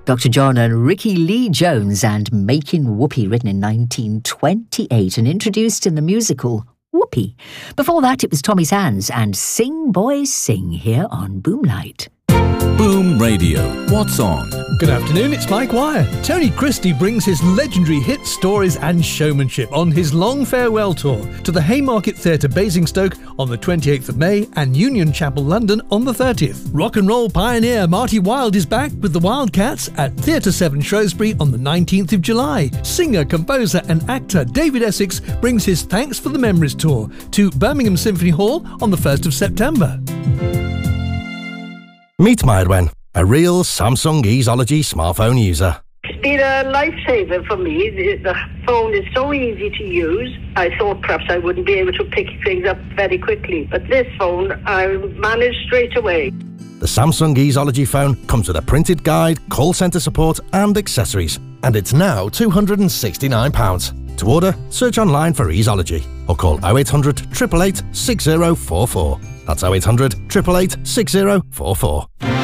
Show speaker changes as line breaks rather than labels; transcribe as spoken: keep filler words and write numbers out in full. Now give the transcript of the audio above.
Doctor John and Ricky Lee Jones and Making Whoopee, written in nineteen twenty-eight and introduced in the musical Whoopee. Before that, it was Tommy's Hands and Sing Boys Sing here on Boomlight.
Boom Radio. What's on?
Good afternoon, it's Mike Wire. Tony Christie brings his legendary hit stories and showmanship on his long farewell tour to the Haymarket Theatre Basingstoke on the twenty-eighth of May and Union Chapel London on the thirtieth. Rock and roll pioneer Marty Wilde is back with the Wildcats at Theatre seven Shrewsbury on the nineteenth of July. Singer, composer and actor David Essex brings his Thanks for the Memories tour to Birmingham Symphony Hall on the first of September.
Meet Myrwen, a real Samsung Easeology smartphone user.
It's been a lifesaver for me. The, the phone is so easy to use. I thought perhaps I wouldn't be able to pick things up very quickly, but this phone I managed straight away.
The Samsung Easeology phone comes with a printed guide, call centre support and accessories, and it's now two hundred and sixty-nine pounds. To order, search online for Easeology or call oh eight hundred, eight eight eight, six oh four four. That's oh eight hundred, eight eight eight, six oh four four.